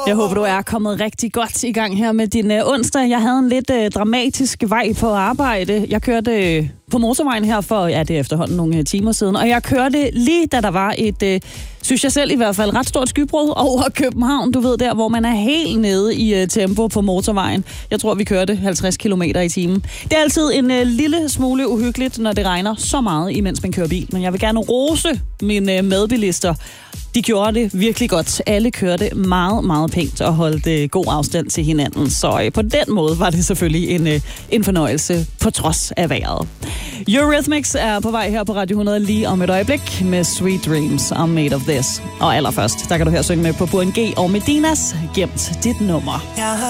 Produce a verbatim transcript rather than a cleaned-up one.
Jeg håber, du er kommet rigtig godt i gang her med din uh, onsdag. Jeg havde en lidt uh, dramatisk vej på arbejde. Jeg kørte uh, på motorvejen her for, ja, det er efterhånden nogle uh, timer siden, og jeg kørte lige, da der var et, uh, synes jeg selv i hvert fald, ret stort skybrud over København. Du ved, der hvor man er helt nede i uh, tempo på motorvejen. Jeg tror, vi kørte halvtreds kilometer i timen. Det er altid en uh, lille smule uhyggeligt, når det regner så meget, imens man kører bil. Men jeg vil gerne rose mine uh, medbilister. De gjorde det virkelig godt. Alle kørte meget, meget pænt og holdt øh, god afstand til hinanden. Så øh, på den måde var det selvfølgelig en, øh, en fornøjelse på trods af vejret. Eurythmics er på vej her på Radio hundrede lige om et øjeblik med Sweet Dreams I'm Made of This. Og allerførst, der kan du her synge med på Burhan G og Medinas Gemt dit nummer.